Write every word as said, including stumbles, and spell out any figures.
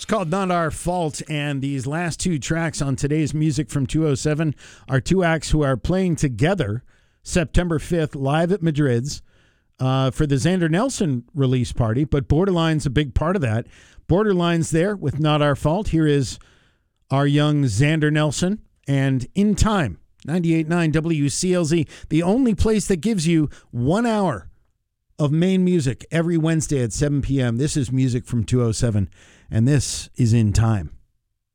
called Not Our Fault, and these last two tracks on today's Music from two oh seven are two acts who are playing together September fifth live at Madrid's uh, for the Xander Nelson release party, but Borderline's a big part of that. Borderline's there with Not Our Fault. Here is our young Xander Nelson and In Time, ninety-eight point nine W C L Z, the only place that gives you one hour of main music every Wednesday at seven p.m. This is Music from two oh seven, and this is In Time.